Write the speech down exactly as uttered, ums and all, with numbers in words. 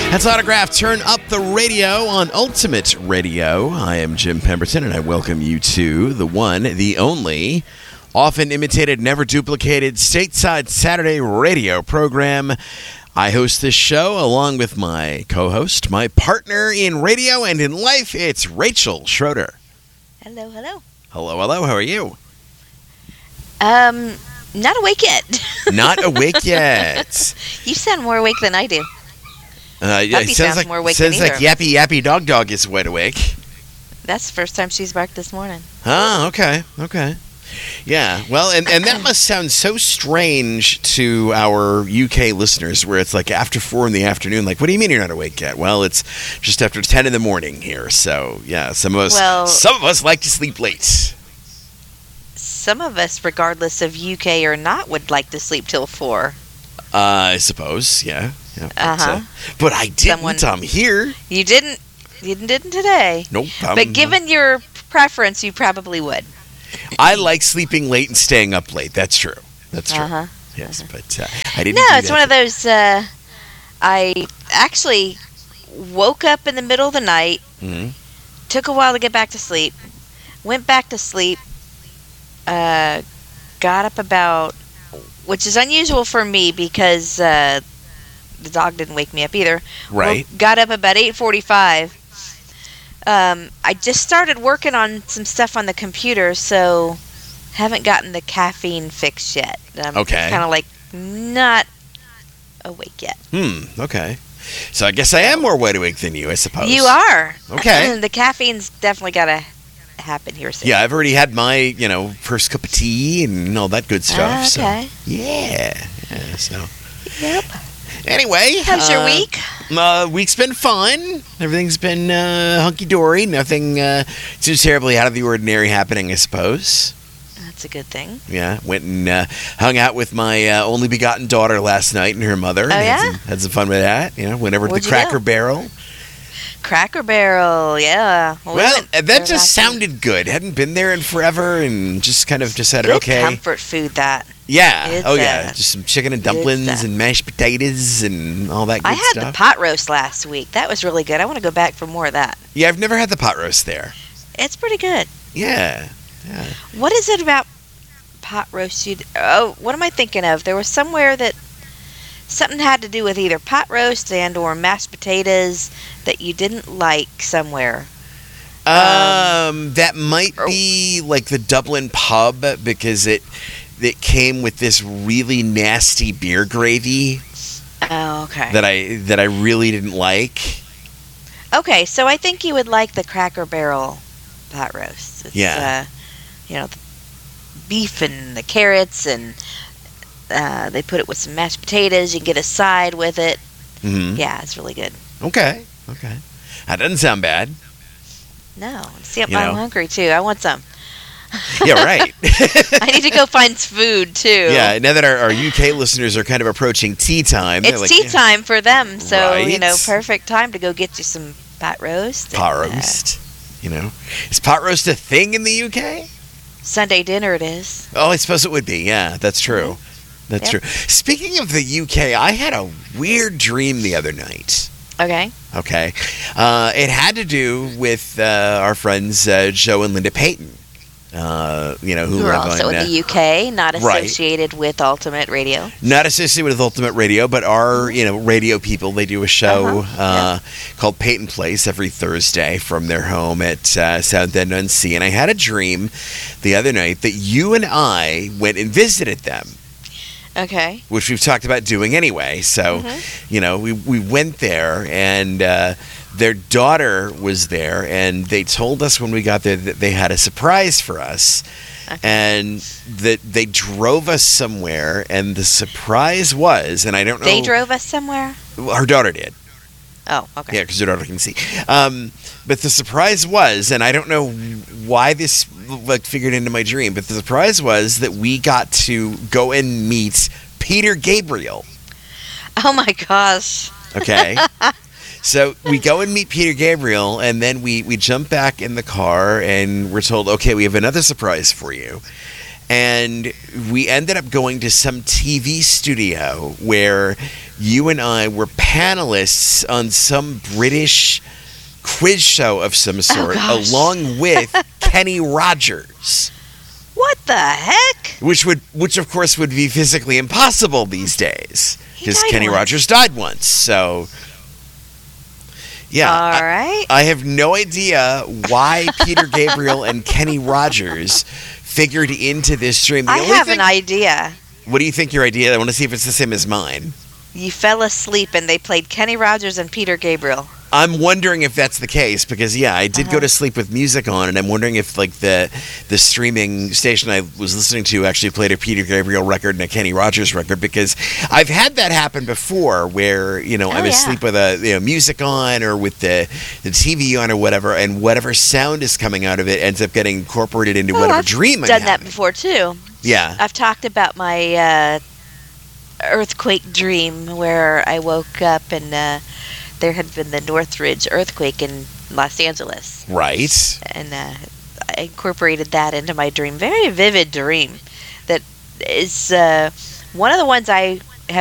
That's Autograph. Turn up the radio on Ultimate Radio. I am Jim Pemberton, and I welcome you to the one, the only, often imitated, never duplicated, stateside Saturday radio program. I host this show along with my co-host, my partner in radio and in life. It's Rachel Schroeder. Hello, hello. Hello, hello. How are you? Um, not awake yet. Not awake yet. You sound more awake than I do. Uh, yeah, Puppy it sounds sounds like, more awake sounds than like either. Yappy Yappy Dog Dog is wide awake. That's the first time she's barked this morning. Oh, okay, okay. Yeah, well, and, and that must sound so strange to our U K listeners where it's like after four in the afternoon. Like, what do you mean you're not awake yet? Well, it's just after ten in the morning here. So, yeah, some of us, Well- some of us like to sleep late. Some of us, regardless of U K or not, would like to sleep till four. Uh, I suppose, yeah. yeah but, Uh-huh. uh, but I didn't. Someone- I'm here. You didn't. You didn't today. Nope. I'm, But given your preference, you probably would. I like sleeping late and staying up late. That's true. That's true. Uh-huh. Yes, but uh, I didn't. No, do it's that one of today. those. Uh, I actually woke up in the middle of the night. Mhm. Took a while to get back to sleep. Went back to sleep. Uh, got up about, which is unusual for me because uh, the dog didn't wake me up either. Right. Well, got up about eight forty-five. Um, I just started working on some stuff on the computer, so haven't gotten the caffeine fix yet. I'm Okay. kind of like not awake yet. Hmm. Okay. So I guess I am more wide awake than you, I suppose. You are. Okay. The caffeine's definitely got to happen here soon. Yeah, I've already had my, you know, first cup of tea and all that good stuff. Ah, okay. So, yeah. yeah. So Yep. anyway, How's your uh, week? Uh, week's been fun. Everything's been uh, hunky dory. Nothing uh, too terribly out of the ordinary happening, I suppose. That's a good thing. Yeah, went and uh, hung out with my uh, only begotten daughter last night and her mother. and Oh, had yeah? some, had some fun with that. You know, went over to Where'd the you go? Cracker Barrel. Cracker Barrel, yeah. we Well, went uh, there that just last week. sounded good. Hadn't been there in forever, and just kind of decided, Good okay, comfort food, that. yeah, Good oh yeah, stuff. just some chicken and Good dumplings stuff. and mashed potatoes and all that good I had stuff. the pot roast last week. That was really good. I want to go back for more of that. Yeah, I've never had the pot roast there. It's pretty good. Yeah, yeah. What is it about pot roast? You'd, oh, what am I thinking of? There was somewhere that something had to do with either pot roast and or mashed potatoes that you didn't like somewhere. Um, that might oh. be like the Dublin pub because it it came with this really nasty beer gravy Oh, okay. that I that I really didn't like. Okay, so I think you would like the Cracker Barrel pot roast. It's, Yeah. Uh, you know, the beef and the carrots, and uh, they put it with some mashed potatoes. You can get a side with it. hmm Yeah, it's really good. Okay, okay, that doesn't sound bad. No, see, I'm You know. hungry too. I want some. Yeah, right. I need to go find food too. Yeah, now that our, our U K listeners are kind of approaching tea time, they're It's like, tea yeah, time for them, so you know, Right. perfect time to go get you some pot roast. and, pot uh, roast. You know, is pot roast a thing in the U K? Sunday dinner it is. Oh, I suppose it would be. Yeah, that's true. That's Yep. true. Speaking of the U K, I had a weird dream the other night. Okay. Okay, uh, it had to do with uh, our friends uh, Joe and Linda Payton. Uh, you know, who, Who are live also on, in uh, the U K, not right. associated with Ultimate Radio. not associated with Ultimate Radio, but are, you know, radio people. They do a show Uh-huh, uh, called Peyton Place every Thursday from their home at uh, South End on Sea. And I had a dream the other night that you and I went and visited them, Okay. which we've talked about doing anyway. So, Mhm. you know, we, we went there, and uh, their daughter was there, and they told us when we got there that they had a surprise for us. Okay. And that they drove us somewhere, and the surprise was, and I don't know. They drove us somewhere? Her daughter did. Oh, okay. Yeah, because her daughter can see. Um, but the surprise was, and I don't know why this like figured into my dream, but the surprise was that we got to go and meet Peter Gabriel. Oh my gosh. Okay. So we go and meet Peter Gabriel, and then we, we jump back in the car, and we're told, okay, we have another surprise for you. and we ended up going to some T V studio where you and I were panelists on some British quiz show of some sort, gosh. along with Kenny Rogers. What the heck? Which would, which of course would be physically impossible these days, He because died Kenny once. Rogers died once. So, yeah, All I, right. I have no idea why Peter Gabriel and Kenny Rogers figured into this stream. The I only have thing- an idea. What do you think your idea? I want to see if it's the same as mine. You fell asleep and they played Kenny Rogers and Peter Gabriel. I'm wondering if that's the case because yeah, I did Uh-huh. go to sleep with music on, and I'm wondering if like the the streaming station I was listening to actually played a Peter Gabriel record and a Kenny Rogers record, because I've had that happen before where you know Oh, I'm yeah. asleep with a you know music on or with the the T V on or whatever, and whatever sound is coming out of it ends up getting incorporated into Oh, whatever I've dream I'm Done that having. before too. Yeah. I've talked about my uh, earthquake dream where I woke up and uh, there had been the Northridge earthquake in Los Angeles, Right. and uh, I incorporated that into my dream. Very vivid dream that is uh, one of the ones I